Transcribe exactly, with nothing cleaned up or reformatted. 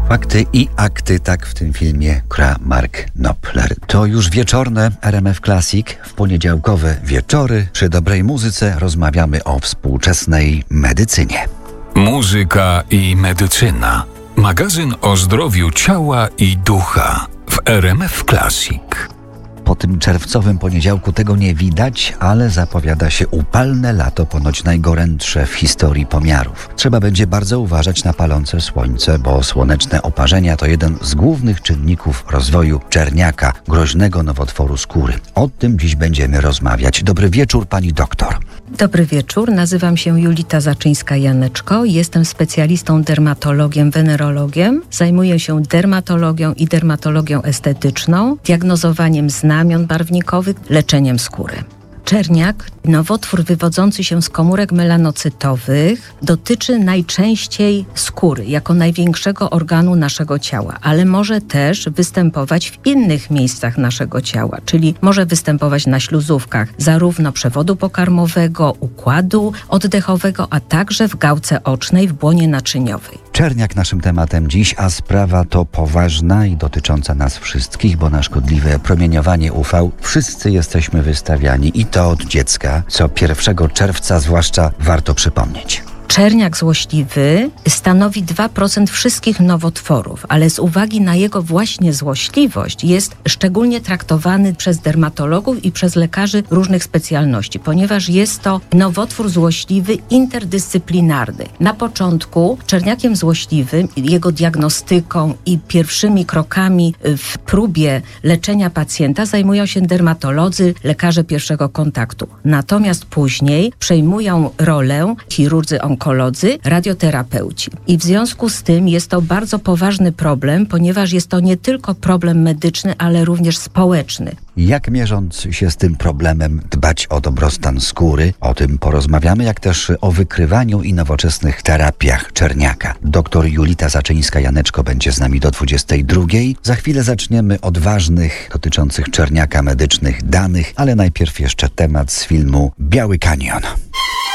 Fakty i akty, tak w tym filmie gra Mark Knopfler. To już wieczorne R M F Classic. W poniedziałkowe wieczory przy dobrej muzyce rozmawiamy o współczesnej medycynie. Muzyka i medycyna. Magazyn o zdrowiu ciała i ducha w R M F Classic. Po tym czerwcowym poniedziałku tego nie widać, ale zapowiada się upalne lato, ponoć najgorętsze w historii pomiarów. Trzeba będzie bardzo uważać na palące słońce, bo słoneczne oparzenia to jeden z głównych czynników rozwoju czerniaka, groźnego nowotworu skóry. O tym dziś będziemy rozmawiać. Dobry wieczór, pani doktor. Dobry wieczór, nazywam się Julita Zaczyńska-Janeczko, jestem specjalistą dermatologiem, wenerologiem. Zajmuję się dermatologią i dermatologią estetyczną, diagnozowaniem znamion barwnikowych, leczeniem skóry. Czerniak, nowotwór wywodzący się z komórek melanocytowych, dotyczy najczęściej skóry jako największego organu naszego ciała, ale może też występować w innych miejscach naszego ciała, czyli może występować na śluzówkach zarówno przewodu pokarmowego, układu oddechowego, a także w gałce ocznej, w błonie naczyniowej. Czerniak naszym tematem dziś, a sprawa to poważna i dotycząca nas wszystkich, bo na szkodliwe promieniowanie U V wszyscy jesteśmy wystawiani i to od dziecka, co pierwszego czerwca zwłaszcza warto przypomnieć. Czerniak złośliwy stanowi dwa procent wszystkich nowotworów, ale z uwagi na jego właśnie złośliwość jest szczególnie traktowany przez dermatologów i przez lekarzy różnych specjalności, ponieważ jest to nowotwór złośliwy interdyscyplinarny. Na początku czerniakiem złośliwym, jego diagnostyką i pierwszymi krokami w próbie leczenia pacjenta zajmują się dermatolodzy, lekarze pierwszego kontaktu. Natomiast później przejmują rolę chirurdzy onkolodzy, onkolodzy, radioterapeuci. I w związku z tym jest to bardzo poważny problem, ponieważ jest to nie tylko problem medyczny, ale również społeczny. Jak mierząc się z tym problemem dbać o dobrostan skóry? O tym porozmawiamy, jak też o wykrywaniu i nowoczesnych terapiach czerniaka. Doktor Julita Zaczyńska-Janeczko będzie z nami do dwudziestej drugiej. Za chwilę zaczniemy od ważnych, dotyczących czerniaka medycznych danych, ale najpierw jeszcze temat z filmu Biały Kanion.